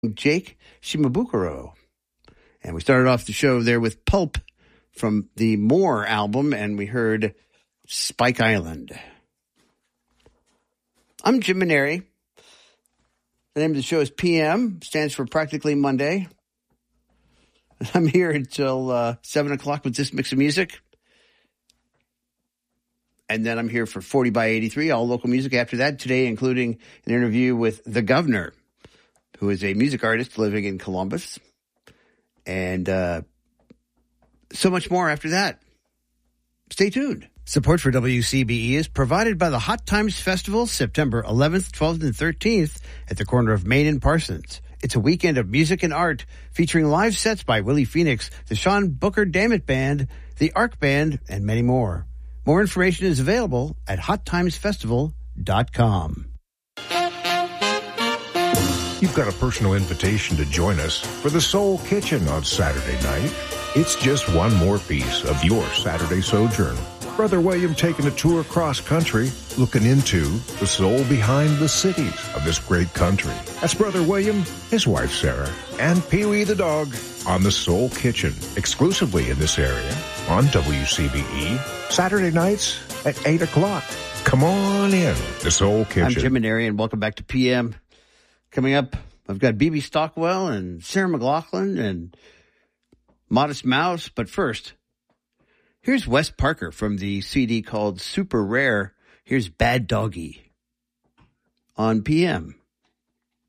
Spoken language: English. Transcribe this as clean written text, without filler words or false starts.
Jake Shimabukuro. And we started off the show there with Pulp from the More album, and we heard Spike Island. I'm Jim Maneri. The name of the show is PM, stands for Practically Monday. I'm here until 7 o'clock with this mix of music. And then I'm here for 40 by 83, all local music after that. Today, including an interview with The Governor, who is a music artist living in Columbus. And so much more after that. Stay tuned. Support for WCBE is provided by the Hot Times Festival, September 11th, 12th, and 13th at the corner of Main and Parsons. It's a weekend of music and art featuring live sets by Willie Phoenix, the Sean Booker Dammit Band, the Arc Band, and many more. More information is available at hottimesfestival.com. You've got a personal invitation to join us for the Soul Kitchen on Saturday night. It's just one more piece of your Saturday sojourn. Brother William taking a tour cross country, looking into the soul behind the cities of this great country. That's Brother William, his wife Sarah, and Pee-wee the dog on the Soul Kitchen, exclusively in this area on WCBE, Saturday nights at 8 o'clock. Come on in, the Soul Kitchen. I'm Jim Maneri, and welcome back to PM. Coming up, I've got B.B. Stockwell and Sarah McLachlan and Modest Mouse. But first, here's Wes Parker from the CD called Super Rare. Here's Bad Doggy on PM.